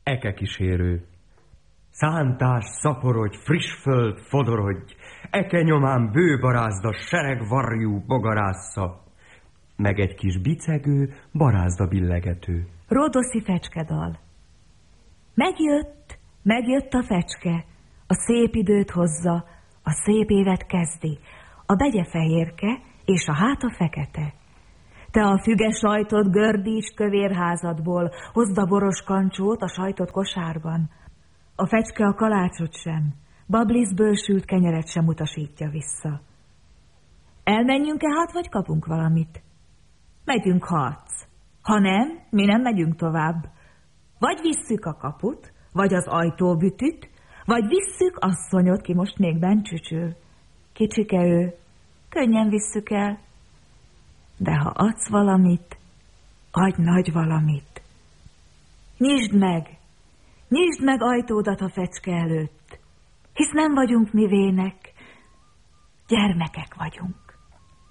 eke kísérő. Szántás, szaporodj, friss föld, fodorodj, eke nyomán bőbarázda, sereg varjú bogarásza, meg egy kis bicegő, barázda billegető. Ródoszi fecskedal. Megjött a fecske, a szép időt hozza, a szép évet kezdi, a begye fehérke és a háta fekete. Te a füge sajtot gördítsd kövérházadból, hozd a boros kancsót a sajtot kosárban. A fecske a kalácsot sem, babliszből sült kenyeret sem utasítja vissza. Elmenjünk-e hát, vagy kapunk valamit? Megyünk, harc. Ha nem, mi nem megyünk tovább. Vagy visszük a kaput, vagy az ajtóbütüt, vagy visszük asszonyot, ki most még bent csücsül. Kicsike ő, könnyen visszük el. De ha adsz valamit, adj nagy valamit. Nyisd meg ajtódat a fecske előtt, hisz nem vagyunk mi vének, gyermekek vagyunk.